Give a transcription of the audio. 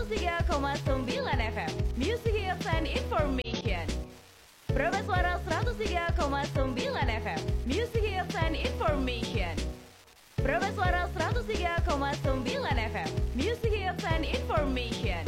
103,9 FM Music Hits and Information. Proba Suara 103,9 FM Music Hits and Information. Proba Suara 103,9 FM Music Hits and Information.